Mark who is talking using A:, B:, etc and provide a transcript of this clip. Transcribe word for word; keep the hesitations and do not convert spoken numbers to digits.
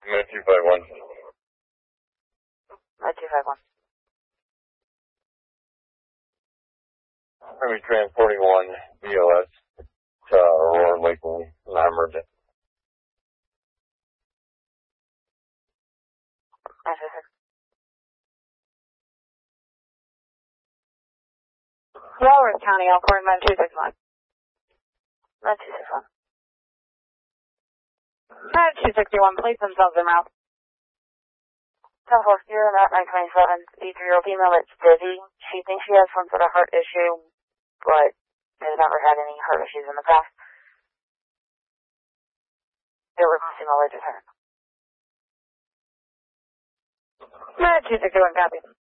A: Med two five one.
B: Med two five one.
A: I'll be transporting one B L S to Aurora Lakeland, not emergent.
B: nine two six. Walworth County, Elkhorn, Med two six one. Med two six one. Med two sixty-one, place themselves en route. ten four, you're in that nine twenty-seven, eight-year-old female, it's dizzy. She thinks she has some sort of heart issue, but has never had any heart issues in the past. They're requesting a laser turn. Med two sixty-one, copy.